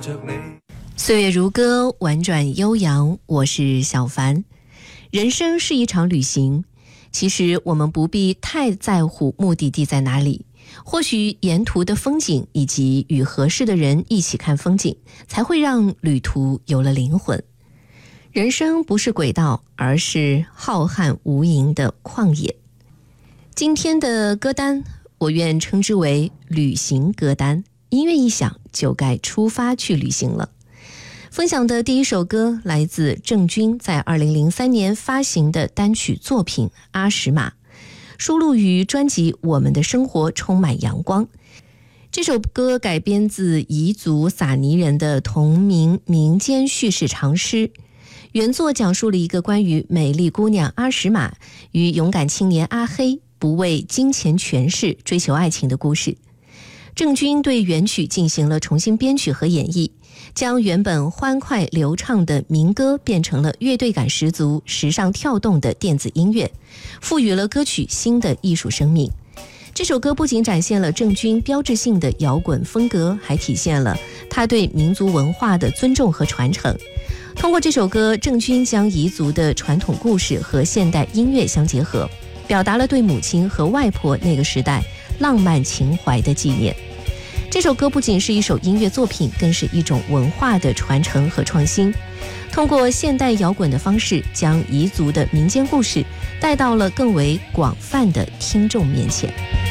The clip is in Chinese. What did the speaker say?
着你。 岁月如歌，婉转悠扬，我是小凡。人生是一场旅行，其实我们不必太在乎目的地在哪里，或许沿途的风景以及与合适的人一起看风景，才会让旅途有了灵魂。人生不是轨道，而是浩瀚无垠的旷野。今天的歌单，我愿称之为旅行歌单，音乐一响就该出发去旅行了。分享的第一首歌来自郑钧在2003年发行的单曲作品《阿什玛》，收录于专辑《我们的生活充满阳光》。这首歌改编自彝族撒尼人的同名民间叙事长诗，原作讲述了一个关于美丽姑娘阿什玛与勇敢青年阿黑不为金钱权势追求爱情的故事。郑钧对原曲进行了重新编曲和演绎，将原本欢快流畅的民歌变成了乐队感十足、时尚跳动的电子音乐，赋予了歌曲新的艺术生命。这首歌不仅展现了郑钧标志性的摇滚风格，还体现了他对民族文化的尊重和传承。通过这首歌，郑钧将彝族的传统故事和现代音乐相结合，表达了对母亲和外婆那个时代浪漫情怀的纪念。这首歌不仅是一首音乐作品，更是一种文化的传承和创新，通过现代摇滚的方式，将彝族的民间故事带到了更为广泛的听众面前。